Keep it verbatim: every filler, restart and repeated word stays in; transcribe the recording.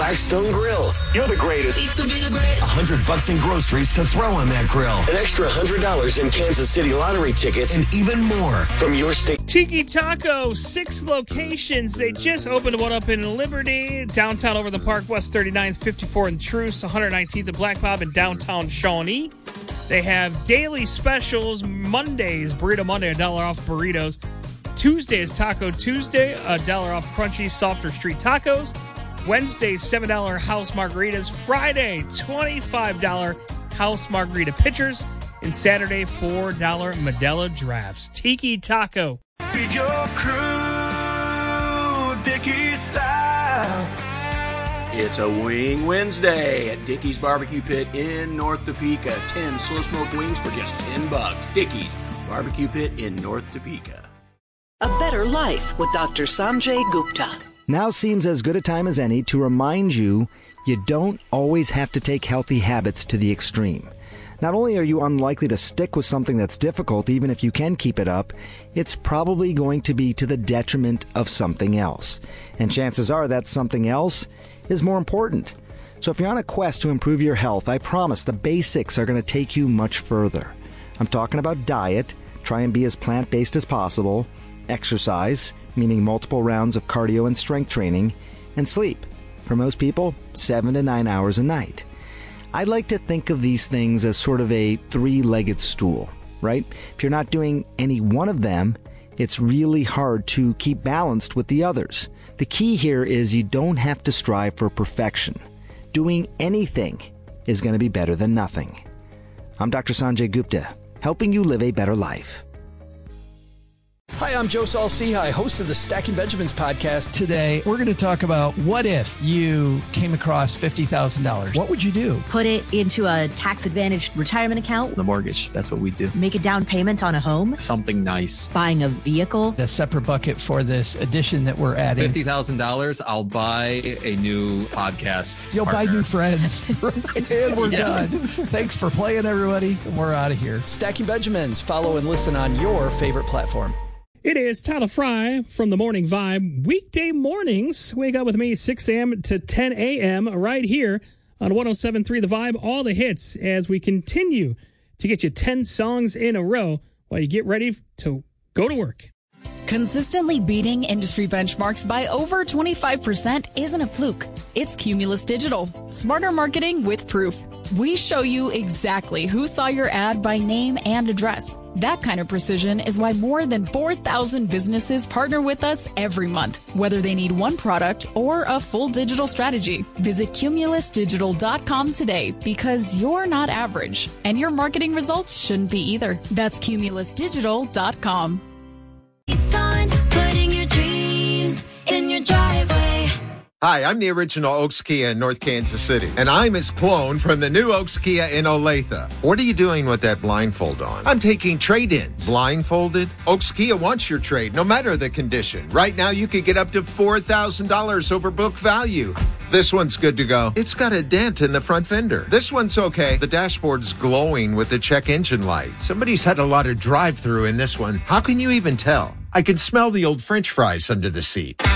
Blackstone Grill. You're the greatest. A hundred bucks in groceries to throw on that grill. An extra hundred dollars in Kansas City lottery tickets and even more from your state. Tiki Taco, six locations. They just opened one up in Liberty, downtown over the park, West thirty-ninth, fifty-fourth and Truce, one hundred nineteenth and Black Bob in downtown Shawnee. They have daily specials. Mondays, Burrito Monday, a dollar off burritos. Tuesday is Taco Tuesday, a dollar off crunchy, softer street tacos. Wednesday, seven dollars house margaritas. Friday, twenty-five dollars house margarita pitchers. And Saturday, four dollars Modelo drafts. Tiki Taco. Feed your crew, Dickie style. It's a Wing Wednesday at Dickey's Barbecue Pit in North Topeka. ten slow smoked wings for just ten bucks. Dickey's Barbecue Pit in North Topeka. A better life with Doctor Sanjay Gupta. Now seems as good a time as any to remind you you don't always have to take healthy habits to the extreme. Not only are you unlikely to stick with something that's difficult, even if you can keep it up, it's probably going to be to the detriment of something else. And chances are that something else is more important. So if you're on a quest to improve your health, I promise the basics are going to take you much further. I'm talking about diet. Try and be as plant-based as possible. Exercise, meaning multiple rounds of cardio and strength training, and sleep. For most people, seven to nine hours a night. I like to think of these things as sort of a three-legged stool, right? If you're not doing any one of them, it's really hard to keep balanced with the others. The key here is you don't have to strive for perfection. Doing anything is going to be better than nothing. I'm Doctor Sanjay Gupta, helping you live a better life. Hi, I'm Joe Saul-Sehy, host of the Stacking Benjamins podcast. Today, we're going to talk about what if you came across fifty thousand dollars. What would you do? Put it into a tax-advantaged retirement account. The mortgage, that's what we do. Make a down payment on a home. Something nice. Buying a vehicle. The separate bucket for this addition that we're adding. fifty thousand dollars, I'll buy a new podcast You'll partner. buy new friends. And we're yeah. done. Thanks for playing, everybody. We're out of here. Stacking Benjamins. Follow and listen on your favorite platform. It is Tyler Fry from The Morning Vibe. Weekday mornings, wake up with me six a.m. to ten a.m. right here on one oh seven point three The Vibe. All the hits as we continue to get you ten songs in a row while you get ready to go to work. Consistently beating industry benchmarks by over twenty-five percent isn't a fluke. It's Cumulus Digital. Smarter marketing with proof. We show you exactly who saw your ad by name and address. That kind of precision is why more than four thousand businesses partner with us every month, whether they need one product or a full digital strategy. Visit Cumulus Digital dot com today because you're not average, and your marketing results shouldn't be either. That's Cumulus Digital dot com. Sun, putting your dreams in your driveway. Hi, I'm the original Oaks Kia in North Kansas City, and I'm his clone from the new Oaks Kia in Olathe. What are you doing with that blindfold on? I'm taking trade-ins. Blindfolded? Oaks Kia wants your trade, no matter the condition. Right now, you could get up to four thousand dollars over book value. This one's good to go. It's got a dent in the front fender. This one's okay. The dashboard's glowing with the check engine light. Somebody's had a lot of drive-through in this one. How can you even tell? I can smell the old French fries under the seat.